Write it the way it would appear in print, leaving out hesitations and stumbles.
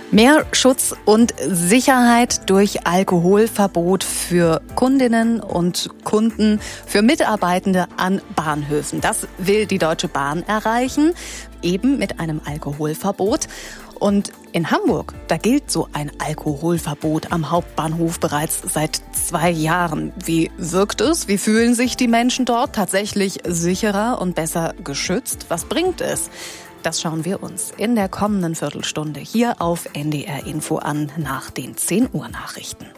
Mehr Schutz und Sicherheit durch Alkoholverbot für Kundinnen und Kunden, für Mitarbeitende an Bahnhöfen. Das will die Deutsche Bahn erreichen, eben mit einem Alkoholverbot. Und in Hamburg, da gilt so ein Alkoholverbot am Hauptbahnhof bereits seit 2 Jahren. Wie wirkt es? Wie fühlen sich die Menschen dort? Tatsächlich sicherer und besser geschützt? Was bringt es? Das schauen wir uns in der kommenden Viertelstunde hier auf NDR Info an nach den 10 Uhr Nachrichten.